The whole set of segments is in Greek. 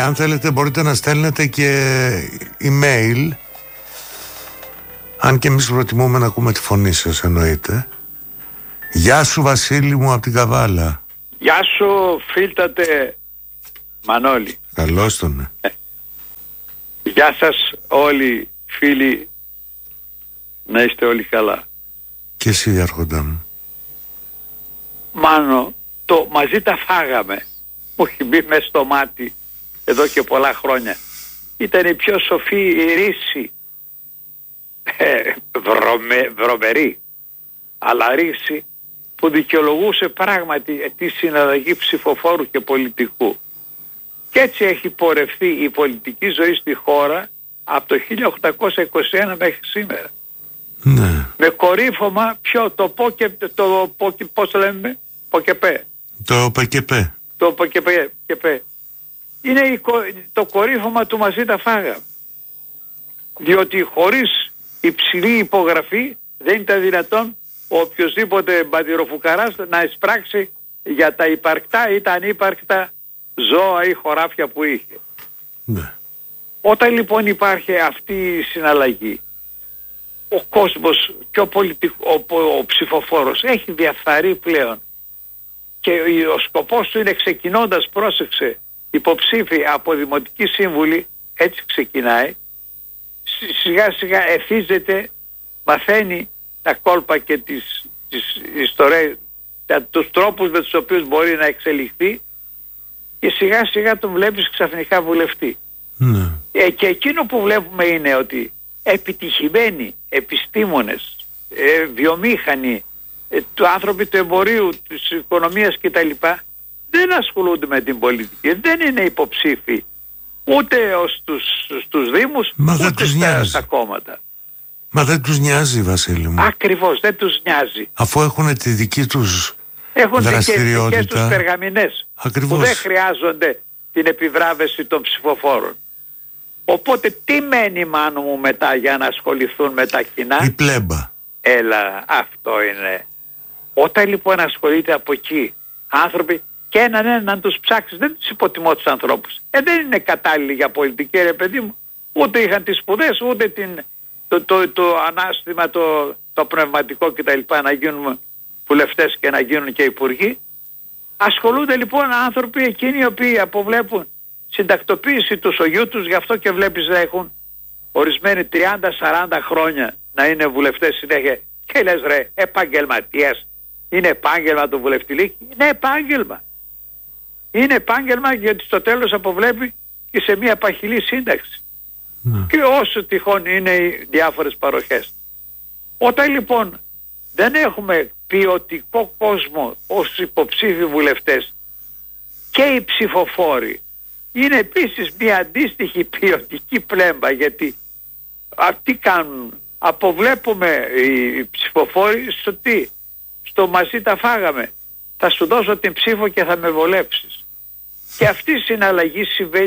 αν θέλετε μπορείτε να στέλνετε και email, αν και εμείς προτιμούμε να ακούμε τη φωνή σας, εννοείται. Γεια σου Βασίλη μου από την Καβάλα. Γεια σου φίλτατε Μανώλη. Καλώς τον. Γεια σας όλοι φίλοι, να είστε όλοι καλά. Και εσύ άρχοντα μου. Μάνο, το μαζί τα φάγαμε, μου έχει μπει μες στο μάτι εδώ και πολλά χρόνια. Ήταν η πιο σοφή ρίση, βρωμερή, αλλά ρίση που δικαιολογούσε πράγματι τη συναλλαγή ψηφοφόρου και πολιτικού. Και έτσι έχει πορευθεί η πολιτική ζωή στη χώρα από το 1821 μέχρι σήμερα. Ναι. Με κορύφωμα πώς λέμε, ΠΟΚΕΠΕ. Το ΠΚΠ. Το ΠΚΠ. Είναι το κορύφωμα του μαζί τα φάγα. Διότι χωρίς υψηλή υπογραφή δεν ήταν δυνατόν ο οποιοσδήποτε μπαντιροφουκαράς να εισπράξει για τα υπαρκτά ή τα ανύπαρκτα ζώα ή χωράφια που είχε. Ναι. Όταν λοιπόν υπάρχει αυτή η συναλλαγή, ο κόσμος και ο ψηφοφόρος έχει διαφθαρεί πλέον και ο σκοπός του είναι, ξεκινώντας, πρόσεξε, υποψήφοι από δημοτική σύμβουλη, έτσι ξεκινάει, σιγά σιγά εθίζεται, μαθαίνει τα κόλπα και τις ιστορίες, τους τρόπους με τους οποίους μπορεί να εξελιχθεί και σιγά σιγά τον βλέπεις ξαφνικά βουλευτή. Ναι. Και εκείνο που βλέπουμε είναι ότι επιτυχημένοι επιστήμονες, βιομήχανοι, του άνθρωποι του εμπορίου, της οικονομίας κτλ. Δεν ασχολούνται με την πολιτική, δεν είναι υποψήφοι ούτε στους δήμους, ούτε στα κόμματα. Μα δεν τους νοιάζει, Βασίλη μου. Ακριβώς, δεν τους νοιάζει. Αφού έχουν τη δική τους δραστηριότητα. Έχουν δικές τους περγαμηνές. Ακριβώς. Που δεν χρειάζονται την επιβράβευση των ψηφοφόρων. Οπότε τι μένει, Μάνο μου, μετά για να ασχοληθούν με τα κοινά? Η πλέμπα. Έλα, αυτό είναι. Όταν λοιπόν ασχολείται από εκεί άνθρωποι, και έναν τους ψάξεις, δεν τους υποτιμώ τους ανθρώπους. Δεν είναι κατάλληλοι για πολιτική, ρε παιδί μου. Ούτε είχαν τις σπουδές, ούτε το ανάστημα, το πνευματικό κτλ. Να γίνουν βουλευτές και να γίνουν και υπουργοί. Ασχολούνται λοιπόν άνθρωποι εκείνοι οι οποίοι αποβλέπουν συντακτοποίηση του σογιού τους, γι' αυτό και βλέπεις να έχουν ορισμένοι 30-40 χρόνια να είναι βουλευτές συνέχεια. Και λες, ρε, επαγγελματίας, είναι επάγγελμα το βουλευτηλίκι? Είναι επάγγελμα. Είναι επάγγελμα, γιατί στο τέλος αποβλέπει και σε μια παχυλή σύνταξη. Και όσο τυχόν είναι οι διάφορες παροχές. Όταν λοιπόν δεν έχουμε ποιοτικό κόσμο ως υποψήφιοι βουλευτές, και οι ψηφοφόροι είναι επίσης μια αντίστοιχη ποιοτική πλέμπα, γιατί τι κάνουν? Αποβλέπουμε οι ψηφοφόροι στο μαζί τα φάγαμε. Θα σου δώσω την ψήφο και θα με βολέψεις. Και αυτή η συναλλαγή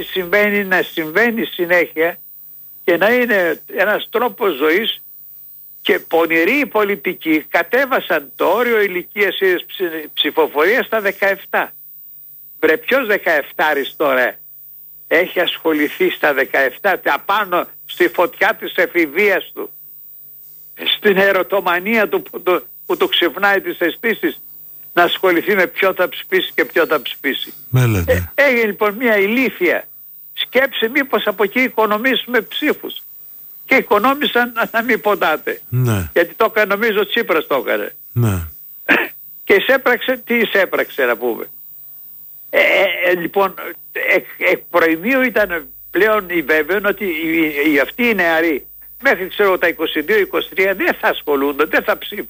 συμβαίνει συνέχεια και να είναι ένας τρόπος ζωής, και πονηροί πολιτικοί κατέβασαν το όριο ηλικίας ψηφοφορίας στα 17. Βρε, ποιος 17 τώρα έχει ασχοληθεί στα 17 απάνω στη φωτιά της εφηβείας του, στην ερωτομανία του που το ξυπνάει τις αισθήσεις, να ασχοληθεί με ποιο θα ψηφίσει και ποιο θα ψηφίσει? Έγινε λοιπόν μια ηλίθια σκέψη, μήπως από εκεί οικονομήσουμε ψήφους, και οικονόμησαν, να μην ποντάτε. Ναι. Γιατί το έκανε, νομίζω, ο Τσίπρας το έκανε. Ναι. Και εισέπραξε, τι εισέπραξε να πούμε? Λοιπόν, εκ προημίου ήταν πλέον βέβαιο ότι αυτοί οι νεαροί μέχρι ξέρω τα 22-23 δεν θα ασχολούνται, δεν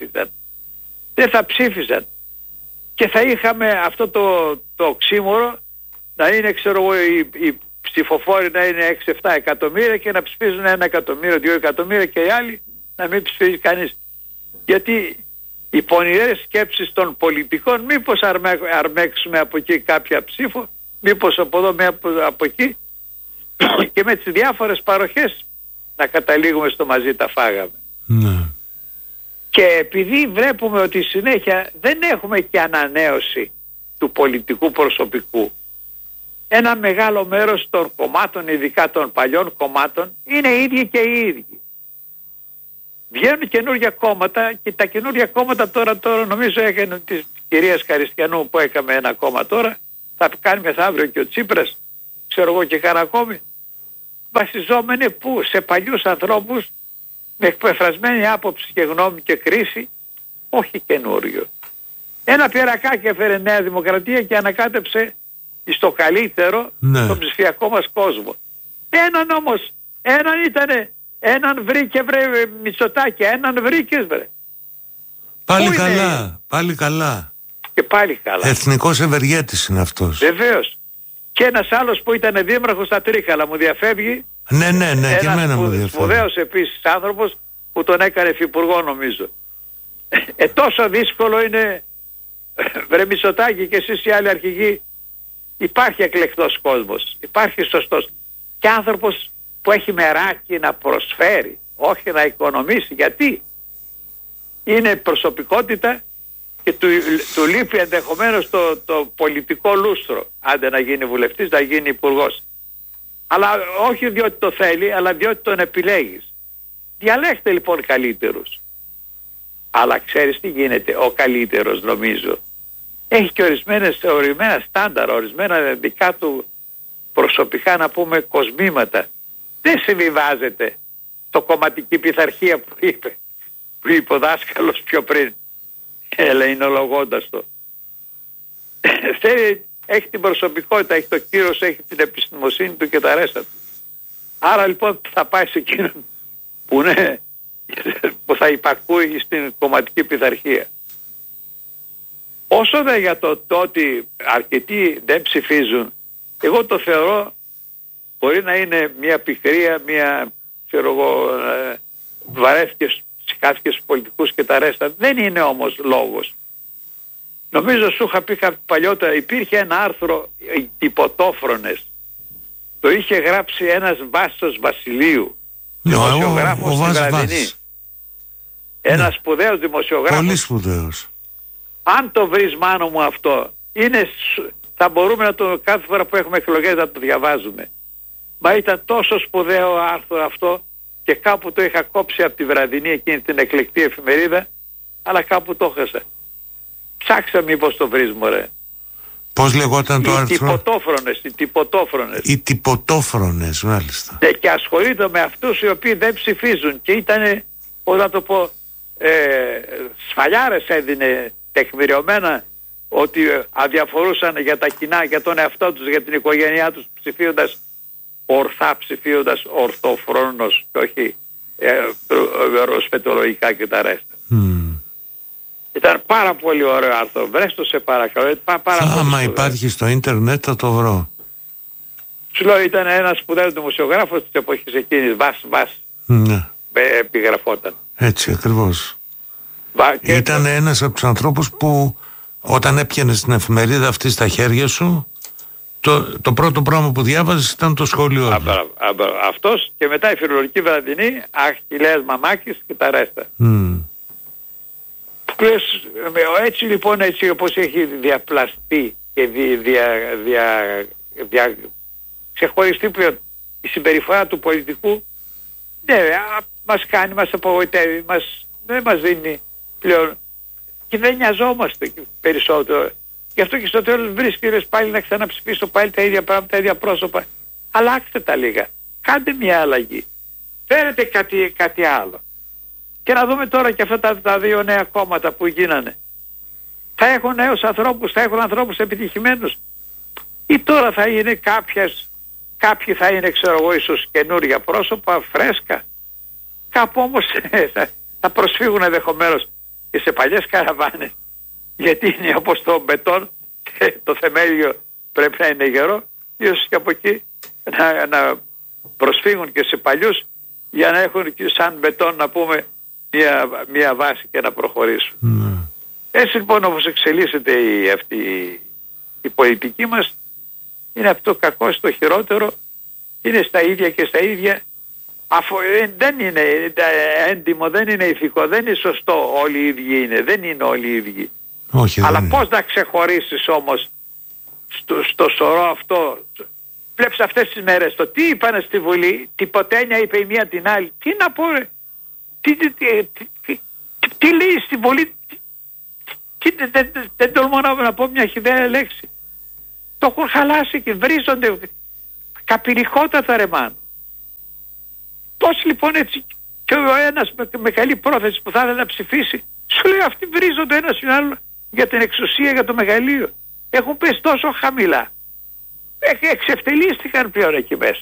θα ψήφιζαν. Και θα είχαμε αυτό το οξύμορο να είναι, ξέρω εγώ, οι ψηφοφόροι να είναι 6-7 εκατομμύρια και να ψηφίζουν 1 εκατομμύριο, 2 εκατομμύρια, και οι άλλοι να μην ψηφίζει κανείς. Γιατί οι πονηρές σκέψεις των πολιτικών, μήπως αρμέξουμε από εκεί κάποια ψήφο, μήπως από εδώ, από εκεί, και με τις διάφορες παροχές να καταλήγουμε στο μαζί τα φάγαμε. Ναι. Και επειδή βλέπουμε ότι συνέχεια δεν έχουμε και ανανέωση του πολιτικού προσωπικού, ένα μεγάλο μέρος των κομμάτων, ειδικά των παλιών κομμάτων, είναι οι ίδιοι και οι ίδιοι. Βγαίνουν καινούργια κόμματα και τα καινούργια κόμματα τώρα νομίζω έκανε της κυρίας Καριστιανού που έκαμε ένα κόμμα τώρα, θα κάνει μεθαύριο και ο Τσίπρας, ξέρω εγώ και Καρακόμη, βασιζόμενοι που σε παλιούς ανθρώπους με εκπεφρασμένη άποψη και γνώμη και κρίση, όχι καινούριο. Ένα πιερακάκι έφερε Νέα Δημοκρατία και ανακάτεψε στο καλύτερο τον ψηφιακό μας κόσμο. Έναν όμως, έναν βρήκε βρε Μητσοτάκη, έναν βρήκες βρε. Πάλι καλά, πάλι καλά. Και πάλι καλά. Εθνικός ευεργέτης είναι αυτός. Βεβαίως. Και ένας άλλος που ήταν δήμαρχος στα Τρίκαλα, μου διαφεύγει. Ναι, και εμένα μου διαφεύγει. Σπουδαίος επίσης άνθρωπος που τον έκανε υφυπουργό νομίζω. Τόσο δύσκολο είναι, βρε Μητσοτάκη και εσείς οι άλλοι αρχηγοί, υπάρχει εκλεκτός κόσμος, υπάρχει σωστός και άνθρωπος που έχει μεράκι να προσφέρει, όχι να οικονομήσει. Γιατί είναι προσωπικότητα και του λείπει ενδεχομένως το πολιτικό λούστρο, άντε να γίνει βουλευτής, να γίνει υπουργός. Αλλά όχι διότι το θέλει, αλλά διότι τον επιλέγεις. Διαλέχτε λοιπόν καλύτερους. Αλλά ξέρεις τι γίνεται, ο καλύτερος νομίζω έχει και ορισμένα στάνταρ, ορισμένα δικά του προσωπικά να πούμε κοσμήματα. Δεν συμβιβάζεται το κομματική πειθαρχία που είπε ο δάσκαλος πιο πριν, ελεηνολογώντας το. Έχει την προσωπικότητα, έχει το κύρος, έχει την επιστημοσύνη του και τα ρέστα του. Άρα λοιπόν θα πάει σε εκείνον που θα υπακούει στην κομματική πειθαρχία. Όσο δε για το ότι αρκετοί δεν ψηφίζουν, εγώ το θεωρώ μπορεί να είναι μια πικρία, μια βαρέθηκε στους πολιτικούς και τα ρέστα. Δεν είναι όμως λόγος. Νομίζω σου είχα πει παλιότερα, υπήρχε ένα άρθρο, οι τυποτόφρονες. Το είχε γράψει ένας Βάσος Βασιλείου, δημοσιογράφος στη Βραδινή. Ένας σπουδαίος δημοσιογράφος. Πολύ σπουδαίος. Αν το βρεις μάνο μου αυτό, θα μπορούμε κάθε φορά που έχουμε εκλογές να το διαβάζουμε. Μα ήταν τόσο σπουδαίο άρθρο αυτό και κάπου το είχα κόψει από τη Βραδινή, εκείνη την εκλεκτή εφημερίδα, αλλά κάπου το έχασα. Ψάξα μήπως το βρεις μωρέ. Πώς λεγόταν το άρθρο? Οι τυποτόφρονες. Οι τυποτόφρονες, μάλιστα. Και ασχολείται με αυτούς οι οποίοι δεν ψηφίζουν και ήταν, πώς να το πω, σφαλιάρες έδινε τεκμηριωμένα ότι αδιαφορούσαν για τα κοινά, για τον εαυτό τους, για την οικογένειά τους, ψηφίοντας ορθά, ψηφίοντας ορθοφρόνος και όχι ροσπετολογικά και τα ρέστα. Ήταν πάρα πολύ ωραίο άρθρο. Βρες το σε παρακαλώ. Άμα υπάρχει στο ίντερνετ θα το βρω. Σου λέω ήταν ένας σπουδαίος δημοσιογράφος της εποχής εκείνης. Βας. Ναι. Επιγραφόταν. Έτσι ακριβώς. Ήταν ένας από τους ανθρώπους που όταν έπιανες την εφημερίδα αυτή στα χέρια σου, το πρώτο πράγμα που διάβαζες ήταν το σχόλιο. Αυτός και μετά η Φιλολογική Βραδινή, Αχιλλέας Μαμάκης και τα ρέστα. Έτσι λοιπόν, έτσι όπως έχει διαπλαστεί και ξεχωριστεί πλέον η συμπεριφορά του πολιτικού, ναι, μας κάνει, μας απογοητεύει, δεν μας δίνει πλέον και δεν νοιαζόμαστε περισσότερο. Γι' αυτό και στο τέλος βρίσκεις πάλι να ξαναψηφίσω πάλι τα ίδια πράγματα, τα ίδια πρόσωπα. Αλλάξτε τα λίγα. Κάντε μια αλλαγή. Φέρετε κάτι άλλο. Και να δούμε τώρα και αυτά τα δύο νέα κόμματα που γίνανε. Θα έχουν νέους ανθρώπους, θα έχουν ανθρώπους επιτυχημένους. Ή τώρα θα είναι κάποιοι θα είναι, ξέρω εγώ, ίσως καινούργια πρόσωπα, φρέσκα. Κάπου όμως θα προσφύγουν ενδεχομένως και σε παλιές καραβάνες. Γιατί είναι όπως το μπετόν, το θεμέλιο πρέπει να είναι γερό, ίσως και από εκεί να προσφύγουν και σε παλιούς για να έχουν και σαν μπετόν να πούμε μια βάση και να προχωρήσουν. Έτσι λοιπόν όπως εξελίσσεται η πολιτική μας, είναι αυτό το κακό στο χειρότερο, είναι στα ίδια και στα ίδια. Δεν είναι έντιμο, δεν είναι ηθικό, δεν είναι σωστό όλοι οι ίδιοι είναι, δεν είναι όλοι οι ίδιοι. Όχι, αλλά πώς να ξεχωρίσεις όμως στο σωρό αυτό. Βλέπεις αυτές τις μέρες το τι είπανε στη Βουλή, τυποτένια είπε η μία την άλλη. Τι να πω ρε, τι λέει στη Βουλή, δεν τολμώ να πω μια χυδαία λέξη. Το έχουν χαλάσει και βρίζονται καπηλικότατα ρε μάν. Πώς λοιπόν έτσι και ο ένας με καλή πρόθεση που θα ήθελε να ψηφίσει, σου λέει αυτοί βρίζονται ένας ή άλλο για την εξουσία, για το μεγαλείο. Έχουν πέσει τόσο χαμηλά. Εξευτελίστηκαν πλέον εκεί μέσα.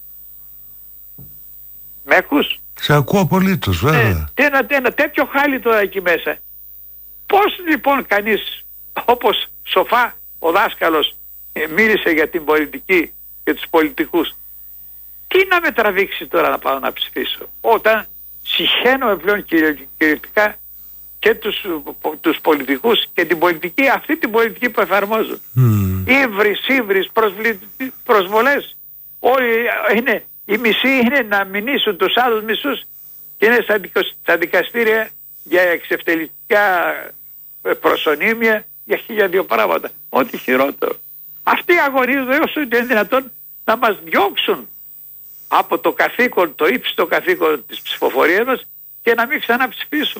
Με ακούς? Σε ακούω απολύτως, βέβαια. Ένα τέτοιο χάλι τώρα εκεί μέσα. Πώς λοιπόν κανείς, όπως σοφά ο δάσκαλος μίλησε για την πολιτική και τους πολιτικούς, τι να με τραβήξει τώρα να πάω να ψηφίσω, όταν συχαίνομαι πλέον κυριολεκτικά και τους πολιτικούς και την πολιτική, αυτή την πολιτική που εφαρμόζουν. Ήβρις, προσβολές. Όλοι είναι, οι μισοί είναι να μηνύσουν τους άλλους μισούς και είναι στα δικαστήρια για εξευτελιστικά προσωνύμια, για 1002 πράγματα. Ό,τι χειρότερο. Αυτοί αγωνίζονται όσο είναι δυνατόν να μας διώξουν από το καθήκον, το ύψιστο καθήκον της ψηφοφορίας μας και να μην ξαναψηφίσουμε.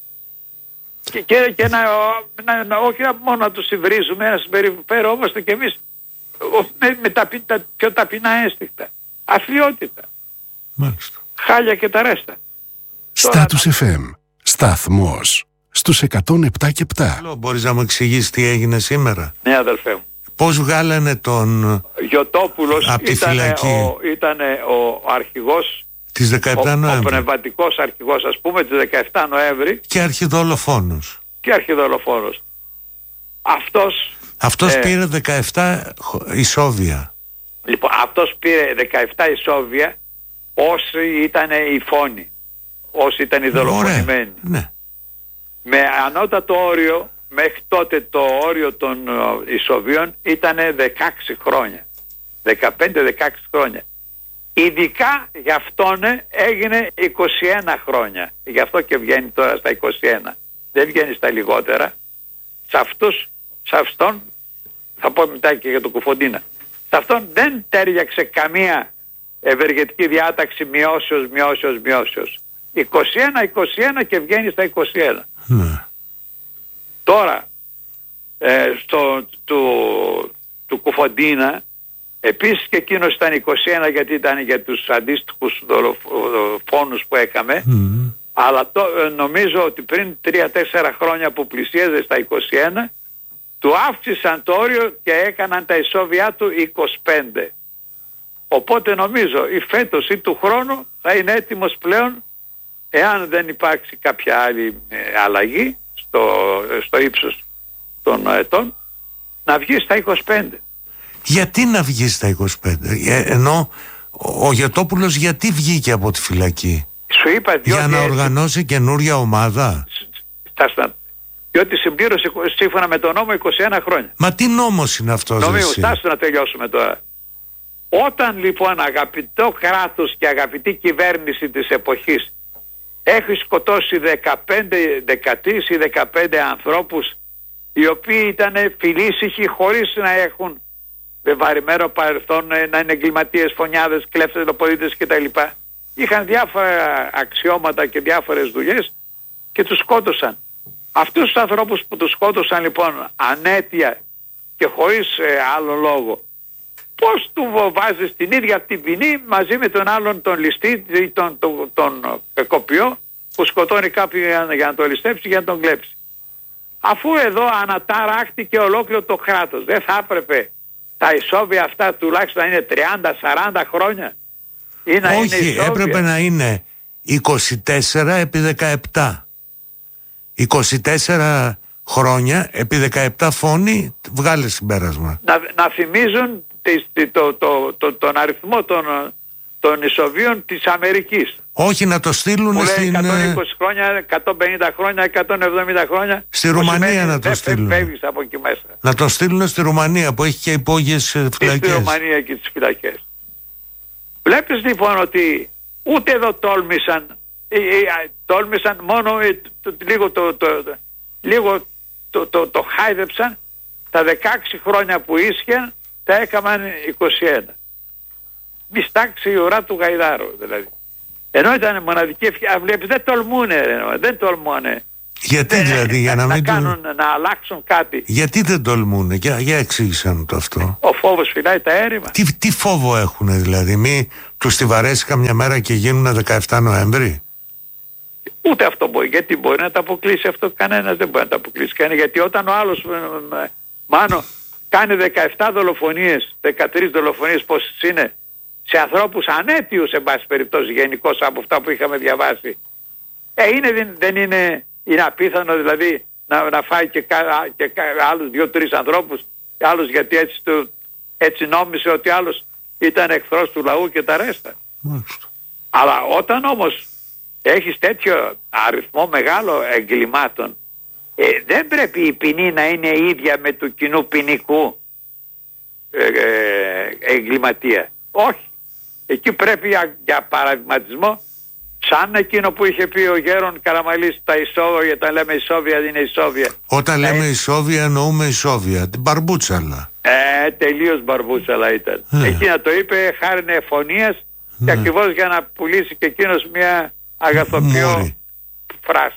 Και όχι μόνο να τους υβρίζουμε, να συμπεριφερόμαστε κι εμείς με τα πιο ταπεινά ένστικτα. Αθλιότητα. Μάλιστα. Χάλια και τα ρέστα. Status FM. Σταθμός στους 107 και 7. Μπορείς να μου εξηγήσεις τι έγινε σήμερα? Ναι, αδελφέ μου. Πώς βγάλανε τον Γιωτόπουλος? από τη φυλακή. Ήταν ο αρχηγός της 17 Νοέμβρη. Ο πνευματικός αρχηγός, ας πούμε, της 17 Νοέμβρη. Και αρχιδολοφόνος. Αυτός πήρε 17 ισόβια. Λοιπόν, αυτός πήρε 17 ισόβια όσοι ήταν οι φόνοι, όσοι ήταν οι δολοφονημένοι. Ναι. Με ανώτατο όριο, μέχρι τότε το όριο των ισοβίων ήταν 16 χρόνια. 15-16 χρόνια. Ειδικά για αυτόν έγινε 21 χρόνια. Γι' αυτό και βγαίνει τώρα στα 21. Δεν βγαίνει στα λιγότερα. Σε αυτόν, θα πω μετά και για το Κουφοντίνα, σε αυτόν δεν τέριαξε καμία ευεργετική διάταξη μειώσεως. 21 και βγαίνει στα 21. Ναι. Τώρα, του Κουφοντίνα, επίσης και εκείνος ήταν 21 γιατί ήταν για τους αντίστοιχους δολοφόνους που έκαμε, αλλά νομίζω ότι πριν 3-4 χρόνια που πλησίαζε στα 21 του αύξησαν το όριο και έκαναν τα ισόβια του 25. Οπότε νομίζω ή φέτος ή του χρόνου θα είναι έτοιμος πλέον, εάν δεν υπάρξει κάποια άλλη αλλαγή στο ύψος των ετών, να βγει στα 25. Γιατί να βγει στα 25? Ενώ ο Γιωτόπουλος γιατί βγήκε από τη φυλακή? Σου είπα, για να οργανώσει καινούρια ομάδα. Διότι συμπλήρωσε σύμφωνα με τον νόμο 21 χρόνια. Μα τι νόμος είναι αυτός? Νομίζω, στάσου να τελειώσουμε τώρα. Όταν λοιπόν αγαπητό κράτος και αγαπητή κυβέρνηση της εποχής έχει σκοτώσει 13 ή 15 ανθρώπους οι οποίοι ήταν φιλήσυχοι χωρίς να έχουν βεβαρημένο παρελθόν, να είναι εγκληματίες, φωνιάδες, κλέφτες, πολίτες κτλ. Είχαν διάφορα αξιώματα και διάφορες δουλειές και τους σκότωσαν. Αυτούς τους ανθρώπους που τους σκότωσαν λοιπόν ανέτεια και χωρίς άλλο λόγο, πώς του βάζεις την ίδια την ποινή μαζί με τον άλλον τον ληστή ή τον κακοποιό που σκοτώνει κάποιον για να τον ληστέψει, για να τον κλέψει? Αφού εδώ αναταράχτηκε ολόκληρο το κράτος, δεν θα έπρεπε τα ισόβια αυτά τουλάχιστον να είναι 30-40 χρόνια? Ή να όχι, είναι έπρεπε να είναι 24 επί 17. 24 χρόνια επί 17 φόνοι, βγάλε συμπέρασμα. Να θυμίζουν τον αριθμό των ισοβίων της Αμερικής. Όχι, να το στείλουν στην... 120 χρόνια, 150 χρόνια, 170 χρόνια. Στη Ρουμανία να το στείλουν. Από εκεί μέσα. Να το στείλουν στη Ρουμανία που έχει και υπόγειες φυλακές. Στη Ρουμανία και τις φυλακές. Βλέπεις λοιπόν ότι ούτε εδώ τόλμησαν μόνο λίγο το χάιδεψαν, τα 16 χρόνια που ίσχυαν τα έκαναν 21. Μιστάξει η ουρά του Γαϊδάρου δηλαδή. Ενώ ήταν μοναδική ευκαιρία, βλέπεις, δεν τολμούνε. Γιατί δηλαδή, για να μην να αλλάξουν κάτι. Γιατί δεν τολμούνε, για εξήγησαν το αυτό. Ο φόβος φυλάει τα έρημα. Τι φόβο έχουνε δηλαδή, μη τους τη βαρέσει καμιά μέρα και γίνουν 17 Νοέμβρη. Ούτε αυτό μπορεί, γιατί μπορεί να τα αποκλείσει αυτό, κανένας δεν μπορεί να τα αποκλείσει κανένα, γιατί όταν ο άλλος Μάνο κάνει 17 δολοφονίες, 13 δολοφονίες πόσες είναι, σε ανθρώπους ανέτειους εν πάση περιπτώσει γενικώς από αυτά που είχαμε διαβάσει, δεν είναι απίθανο δηλαδή να φάει και άλλους 2-3 ανθρώπους, άλλους γιατί έτσι νόμισε ότι άλλος ήταν εχθρός του λαού και τα ρέστα. Μάλιστα. Αλλά όταν όμως έχεις τέτοιο αριθμό μεγάλο εγκλημάτων, δεν πρέπει η ποινή να είναι ίδια με του κοινού ποινικού εγκληματία. Όχι. Εκεί πρέπει για παραδειγματισμό, σαν εκείνο που είχε πει ο Γέρον Καραμαλής, τα ισόβια, όταν λέμε ισόβια είναι ισόβια. Όταν λέμε ισόβια εννοούμε ισόβια, την μπαρμπούτσαλα. Τελείως μπαρμπούτσαλα ήταν. Εκείνα το είπε χάρη εφωνίας και ακριβώς για να πουλήσει και εκείνος μια αγαθοποιό φράση.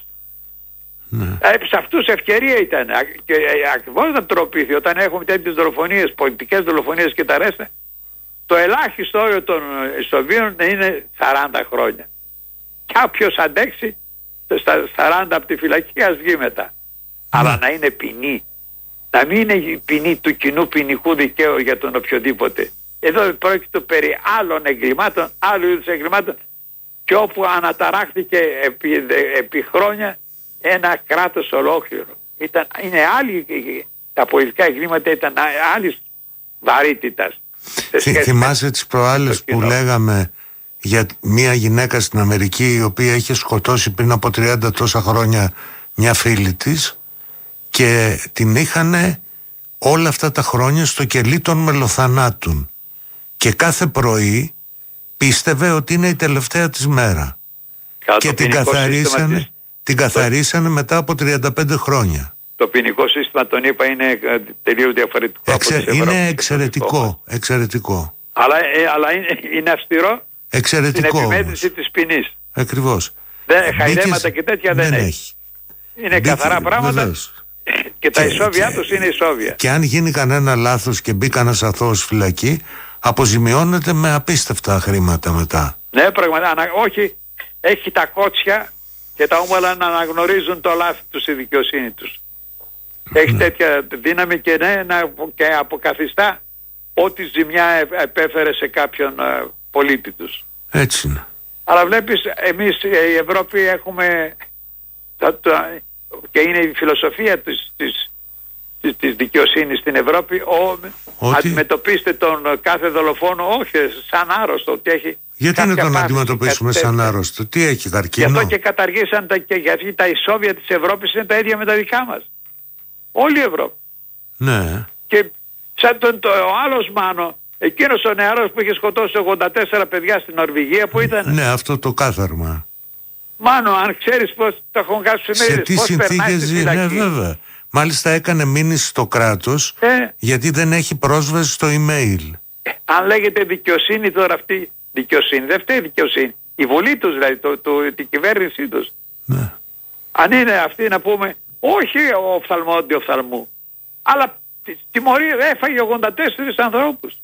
Σε αυτούς ευκαιρία ήταν και ακριβώς να τροπήθη όταν έχουμε τέτοιες δολοφονίες, πολιτικές δολοφονίες και τα ρέστα. Το ελάχιστο όριο των ισοβίων είναι 40 χρόνια. Κάποιος αντέξει στα 40 από τη φυλακή, ας βγει μετά. Αλλά να είναι ποινή. Να μην είναι η ποινή του κοινού ποινικού δικαίου για τον οποιοδήποτε. Εδώ πρόκειται περί άλλων εγκλημάτων, άλλου είδους εγκλημάτων, και όπου αναταράχθηκε επί χρόνια ένα κράτος ολόκληρο. Είναι άλλη, τα πολιτικά εγκλήματα ήταν άλλης βαρύτητας. Θυμάσαι τις προάλλες που λέγαμε για μια γυναίκα στην Αμερική η οποία είχε σκοτώσει πριν από 30 τόσα χρόνια μια φίλη της και την είχανε όλα αυτά τα χρόνια στο κελί των μελοθανάτων και κάθε πρωί πίστευε ότι είναι η τελευταία της μέρα και την καθαρίσανε μετά από 35 χρόνια. Το ποινικό σύστημα, τον είπα, είναι τελείως διαφορετικό. Είναι εξαιρετικό. Αλλά είναι αυστηρό. Εξαιρετικό. Στην επιμέτρηση της ποινής. Ακριβώς. Χαϊδέματα και τέτοια δεν έχει. Είναι καθαρά πράγματα. Βεβαίως. Και τα ισόβια τους είναι ισόβια. Και αν γίνει κανένα λάθος και μπει κανένας αθώος φυλακή, αποζημιώνεται με απίστευτα χρήματα μετά. Ναι, πραγματικά. Όχι, έχει τα κότσια και τα όμορφα να αναγνωρίζουν το λάθη τους η δικαιοσύνη τους. Έχει τέτοια δύναμη και και αποκαθιστά ό,τι ζημιά επέφερε σε κάποιον πολίτη τους. Έτσι είναι. Αλλά βλέπεις, εμείς η Ευρώπη έχουμε και είναι η φιλοσοφία της δικαιοσύνης στην Ευρώπη, αντιμετωπίστε τον κάθε δολοφόνο όχι σαν άρρωστο, ότι έχει. Γιατί να τον αντιμετωπίσουμε σαν άρρωστο, τι έχει, καρκίνο? Γι' αυτό και καταργήσαν γιατί τα ισόβια της Ευρώπης είναι τα ίδια με τα δικά μας. Όλη η Ευρώπη. Ναι. Και σαν ο άλλος Μάνο, εκείνος ο νεαρός που είχε σκοτώσει 84 παιδιά στην Νορβηγία, που ήταν. Ναι, αυτό το κάθαρμα. Μάνο, αν ξέρεις πώς το έχουν κάνει στις εφημερίδες, πώς περνάει στη φυλακή. Ναι, βέβαια. Μάλιστα έκανε μήνυση στο κράτος γιατί δεν έχει πρόσβαση στο email. Αν λέγεται δικαιοσύνη τώρα αυτή, δικαιοσύνη, δεν φταίει δικαιοσύνη. Η βουλή τους δηλαδή, την κυβέρνησή τους. Ναι. Αν είναι αυτή να πούμε, όχι ο οφθαλμόντι οφθαλμού, αλλά τιμωρία έφαγε 84 ανθρώπους.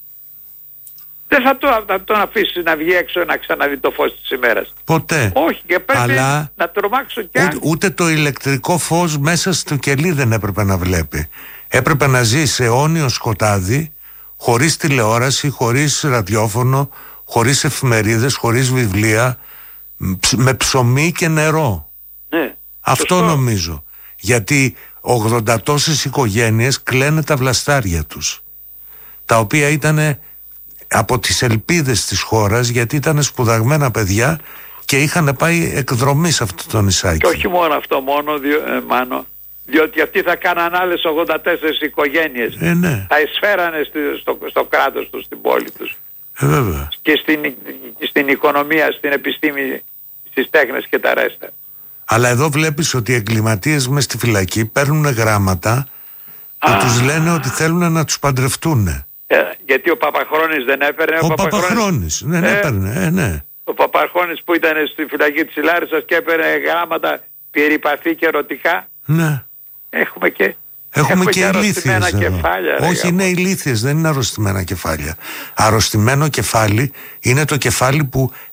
Δεν θα τον αφήσει να βγει έξω να ξαναδεί το φως της ημέρας. Ποτέ. Όχι, και πρέπει να τρομάξουν κι άλλοι. Ούτε το ηλεκτρικό φως μέσα στο κελί δεν έπρεπε να βλέπει. Έπρεπε να ζει σε αιώνιο σκοτάδι, χωρίς τηλεόραση, χωρίς ραδιόφωνο, χωρίς εφημερίδες, χωρίς βιβλία, με ψωμί και νερό. Ναι, αυτό νομίζω. Γιατί 80 τόσες οικογένειες κλαίνε τα βλαστάρια τους, τα οποία ήταν από τις ελπίδες της χώρας, γιατί ήταν σπουδαγμένα παιδιά και είχαν πάει εκδρομή σε αυτό το νησάκι. Και όχι μόνο αυτό, Μάνο, διότι αυτοί θα κάναν άλλες 84 οικογένειες. Ναι. Θα εισφέρανε στο κράτος τους, στην πόλη τους. Βέβαια. Και στην οικονομία, στην επιστήμη, στις τέχνες και τα ρέστα. Αλλά εδώ βλέπεις ότι οι εγκληματίες μες στη φυλακή παίρνουν γράμματα Που τους λένε ότι θέλουν να τους παντρευτούν. Γιατί ο Παπαχρόνης δεν έπαιρνε. Ο Παπαχρόνης δεν έπαιρνε, ναι. Ο Παπαχρόνης που ήταν στη φυλακή της Λάρισσας και έπαιρνε γράμματα περιπαθή και ερωτικά. Ναι. Έχουμε και ηλίθιες κεφάλια. Όχι, είναι ηλίθιες, δεν είναι αρρωστημένα κεφάλια. Αρρωστημένο κεφάλι είναι το κεφάλι που